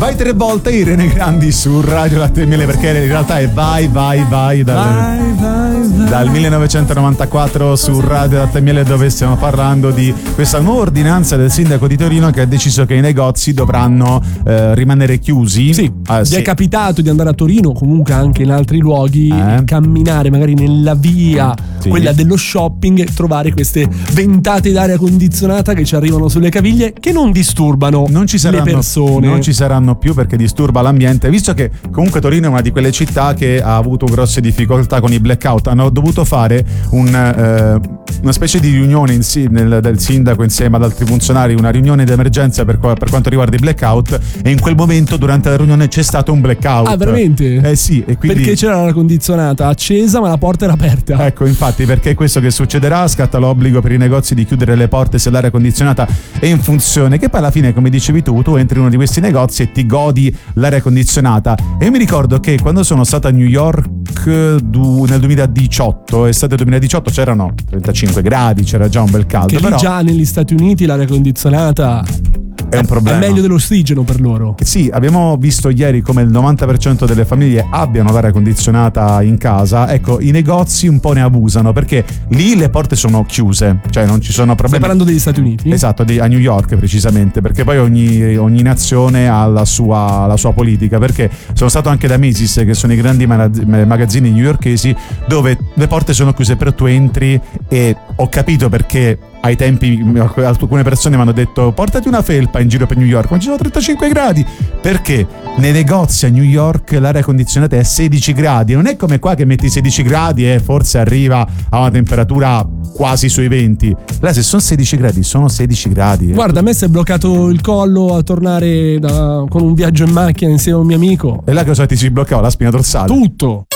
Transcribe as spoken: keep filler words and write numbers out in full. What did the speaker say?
Vai tre volte Irene Grandi su Radio Latte e Miele, perché in realtà è vai vai vai dal, vai, vai, vai. dal millenovecentonovantaquattro su Radio Latte e Miele, dove stiamo parlando di questa nuova ordinanza del sindaco di Torino che ha deciso che i negozi dovranno eh, rimanere chiusi. Sì, ah, vi sì. è capitato di andare a Torino, comunque anche in altri luoghi, eh. camminare magari nella via, sì. quella dello shopping, e trovare queste ventate d'aria condizionata che ci arrivano sulle caviglie, che non disturbano non ci saranno, le persone. Non ci saranno più perché disturba l'ambiente, visto che comunque Torino è una di quelle città che ha avuto grosse difficoltà con i blackout. Hanno dovuto fare un, eh, una specie di riunione in sì, nel, del sindaco insieme ad altri funzionari, una riunione d'emergenza per, per quanto riguarda i blackout, e in quel momento durante la riunione c'è stato un blackout. Ah, veramente? Eh sì, e quindi... Perché c'era l'aria condizionata accesa ma la porta era aperta. Ecco, infatti, perché è questo che succederà. Scatta l'obbligo per i negozi di chiudere le porte se l'aria condizionata è in funzione, che poi alla fine, come dicevi tu, tu entri in uno di questi negozi e ti godi l'aria condizionata. E io mi ricordo che quando sono stato a New York du, nel duemiladiciotto, estate duemiladiciotto, c'erano trentacinque gradi, c'era già un bel caldo. Che lì però già negli Stati Uniti l'aria condizionata è un problema. È meglio dell'ossigeno per loro. Sì, abbiamo visto ieri come il novanta per cento delle famiglie abbiano l'aria condizionata in casa. Ecco, i negozi un po' ne abusano, perché lì le porte sono chiuse, cioè non ci sono problemi. Stai parlando degli Stati Uniti? Esatto, di, a New York precisamente, perché poi ogni, ogni nazione ha la sua, la sua politica. Perché sono stato anche da Macy's, che sono i grandi magazzini newyorkesi, dove le porte sono chiuse, però tu entri, e ho capito perché ai tempi alcune persone mi hanno detto portati una felpa in giro per New York, ma ci sono trentacinque gradi, perché nei negozi a New York l'aria condizionata è sedici gradi. Non è come qua che metti sedici gradi e forse arriva a una temperatura quasi sui venti. Là se sono sedici gradi sono sedici gradi. Guarda, a me si è bloccato il collo a tornare da, con un viaggio in macchina insieme a un mio amico. E là cosa ti si bloccava? La spina dorsale? Tutto.